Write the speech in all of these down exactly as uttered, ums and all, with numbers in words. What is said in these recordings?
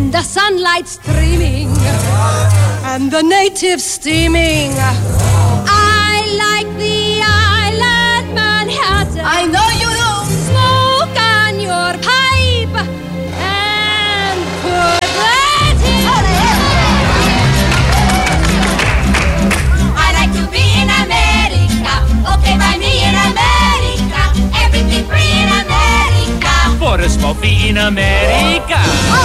the sunlight streaming and the natives steaming. I like the island Manhattan. I know you do. Smoke on your pipe and put that in. I like to be in America. Okay, by me in America. Everything free in America. For a smoky in America.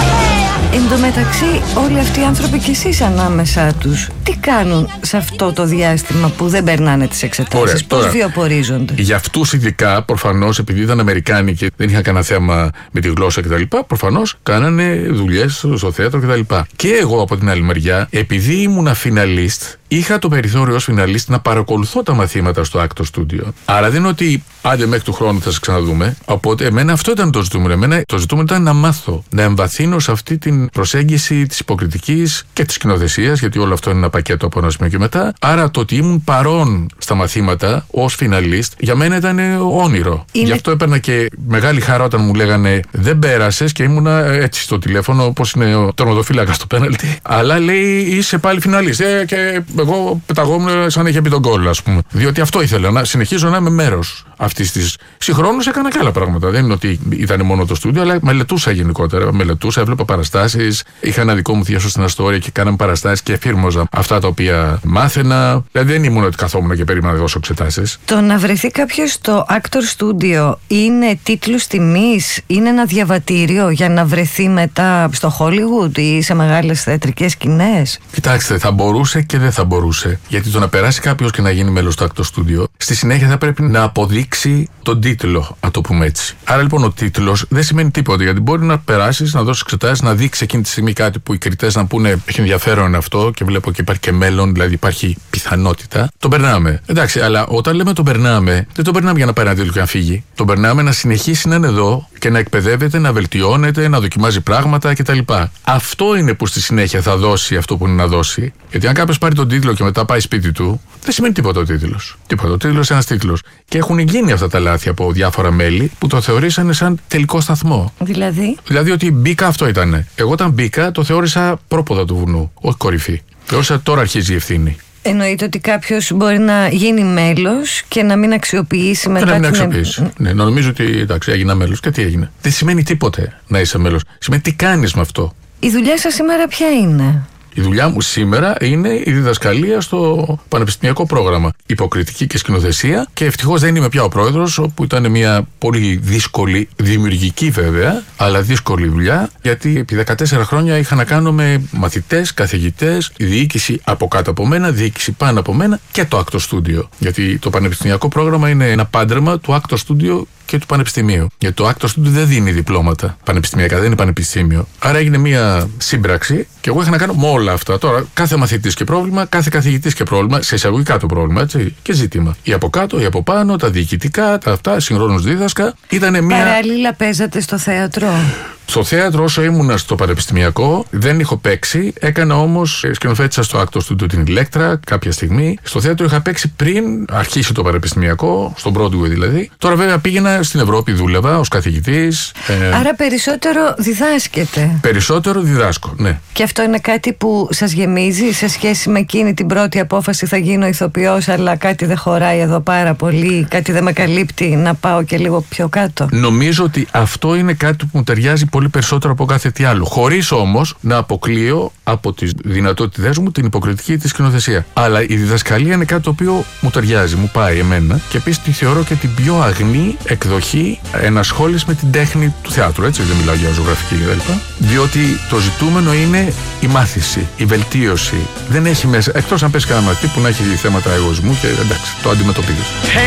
Εν τω μεταξύ, όλοι αυτοί οι άνθρωποι και εσείς ανάμεσά τους, τι κάνουν σε αυτό το διάστημα που δεν περνάνε τις εξετάσεις, πώς βιοπορίζονται? Για αυτούς ειδικά, προφανώς, επειδή ήταν Αμερικάνοι και δεν είχαν κανένα θέμα με τη γλώσσα κτλ., προφανώς κάνανε δουλειές στο θέατρο κτλ. Και εγώ από την άλλη μεριά, επειδή ήμουνα φιναλίστ, είχα το περιθώριο ως φιναλίστ να παρακολουθώ τα μαθήματα στο Actor Studio. Άρα δεν είναι ότι άντε μέχρι του χρόνου θα σε ξαναδούμε. Οπότε εμένα αυτό ήταν το ζητούμενο. Εμένα το ζητούμενο ήταν να μάθω, να εμβαθύνω σε αυτή την προσέγγιση της υποκριτικής και της σκηνοθεσίας, γιατί όλο αυτό είναι ένα πακέτο από ένα σημείο και μετά. Άρα το ότι ήμουν παρόν στα μαθήματα ως φιναλίστ για μένα ήταν όνειρο. Είναι... Γι' αυτό έπαιρνα και μεγάλη χαρά όταν μου λέγανε δεν πέρασες και ήμουνα έτσι στο τηλέφωνο, όπως είναι ο τερματοφύλακας στο πέναλτι. Αλλά λέει είσαι πάλι φιναλίστ. Ε, και εγώ πεταγόμουν σαν να είχε πει τον γκολ, ας πούμε. Διότι αυτό ήθελα, να συνεχίζω να είμαι μέρος αυτής της. Συγχρόνως έκανα και άλλα πράγματα. Δεν είναι ότι ήταν μόνο το στούντιο, αλλά μελετούσα γενικότερα. Μελετούσα, έβλεπα παραστάσεις. Είχα ένα δικό μου θείασο στην Αστόρια και κάναμε παραστάσεις και εφήρμοζα αυτά τα οποία μάθαινα. Δηλαδή δεν ήμουν ότι καθόμουν και περίμενα να δώσω εξετάσεις. Το να βρεθεί κάποιος στο Actor Studio είναι τίτλος τιμής, είναι ένα διαβατήριο για να βρεθεί μετά στο Hollywood ή σε μεγάλες θεατρικές σκηνές? Κοιτάξτε, θα μπορούσε και δεν θα μπορούσε. Γιατί το να περάσει κάποιος και να γίνει μέλος του Actor Studio, στη συνέχεια θα πρέπει να αποδείξει τον τίτλο, να το πούμε έτσι. Άρα λοιπόν ο τίτλος δεν σημαίνει τίποτα, γιατί μπορεί να περάσεις, να δώσεις εξετάσεις, να δείξει εκείνη τη στιγμή κάτι που οι κριτές να πούνε έχει ενδιαφέρον αυτό και βλέπω και υπάρχει και μέλλον, δηλαδή υπάρχει πιθανότητα. Το περνάμε. Εντάξει, αλλά όταν λέμε το περνάμε, δεν το περνάμε για να πάρει ένα τίτλο και να φύγει. Το περνάμε να συνεχίσει να είναι εδώ και να εκπαιδεύεται, να βελτιώνεται, να δοκιμάζει πράγματα κτλ. Αυτό είναι που στη συνέχεια θα δώσει αυτό που είναι να δώσει. Γιατί αν κάποιος πάρει τον τίτλο και μετά πάει σπίτι του, δεν σημαίνει τίποτα ο τίτλος. Τίποτα. Ο τίτλος είναι ένας τίτλος. Και έχουν γίνει αυτά τα λάθη από διάφορα μέλη που το θεωρήσανε σαν τελικό σταθμό. Δηλαδή. Δηλαδή ότι μπήκα, αυτό ήταν. Εγώ όταν μπήκα το θεώρησα πρόποδα του βουνού, όχι κορυφή. Θεώρησα τώρα αρχίζει η ευθύνη. Εννοείται ότι κάποιος μπορεί να γίνει μέλος και να μην αξιοποιήσει μετά. Και να μην την... αξιοποιήσει. Ναι, να νομίζω ότι εντάξει, έγινα μέλος. Και τι έγινε? Δεν σημαίνει τίποτε να είσαι μέλος. Σημαίνει τι κάνεις με αυτό. Η δουλειά σας σήμερα ποια είναι? Η δουλειά μου σήμερα είναι η διδασκαλία στο πανεπιστημιακό πρόγραμμα. Υποκριτική και σκηνοθεσία. Και ευτυχώς δεν είμαι πια ο πρόεδρος, όπου ήταν μια πολύ δύσκολη, δημιουργική βέβαια, αλλά δύσκολη δουλειά. Γιατί επί δεκατέσσερα χρόνια είχα να κάνω με μαθητές, καθηγητές, διοίκηση από κάτω από μένα, διοίκηση πάνω από μένα και το Actor Studio. Γιατί το πανεπιστημιακό πρόγραμμα είναι ένα πάντρεμα του Actor Studio και του πανεπιστημίου. Γιατί το Actor Studio δεν δίνει διπλώματα πανεπιστημιακά, δεν είναι πανεπιστήμιο. Άρα έγινε μια σύμπραξη και εγώ είχα να κάνω με όλα αυτά. Τώρα, κάθε μαθητής και πρόβλημα, κάθε καθηγητής και πρόβλημα, σε εισαγωγικά το πρόβλημα, έτσι, και ζήτημα. Ή από κάτω, ή από πάνω, τα διοικητικά, τα αυτά, συγχρόνως δίδασκα. Ήτανε μια. Παράλληλα παίζατε στο θέατρο? Στο θέατρο, όσο ήμουνα στο πανεπιστημιακό, δεν είχα παίξει. Έκανα όμως, σκηνοθέτησα στο Actor Studio την Ηλέκτρα κάποια στιγμή. Στο θέατρο είχα παίξει πριν αρχίσει το πανεπιστημιακό, στον Broadway δηλαδή. Τώρα βέβαια πήγαινα στην Ευρώπη, δούλευα ως καθηγητής. Ε... Άρα περισσότερο διδάσκετε. Περισσότερο διδάσκω, ναι. Και αυτό είναι κάτι που σας γεμίζει σε σχέση με εκείνη την πρώτη απόφαση, θα γίνω ηθοποιός, αλλά κάτι δεν χωράει εδώ πάρα πολύ, κάτι δεν με καλύπτει, να πάω και λίγο πιο κάτω? Νομίζω ότι αυτό είναι κάτι που μου ταιριάζει πολύ περισσότερο από κάθε τι άλλο. Χωρίς όμως να αποκλείω από τις δυνατότητές μου την υποκριτική ή τη σκηνοθεσία. Αλλά η διδασκαλία είναι κάτι το οποίο μου ταιριάζει, μου πάει εμένα. Και επίσης τη θεωρώ και την πιο αγνή εκδοχή ενασχόληση με την τέχνη του θεάτρου. Έτσι, δεν μιλάω για ζωγραφική κτλ. Διότι το ζητούμενο είναι η μάθηση, η βελτίωση. Δεν έχει μέσα, εκτός αν πέσει κανένα μαθητή που να έχει θέματα εγωισμού και εντάξει, το αντιμετωπίζεις.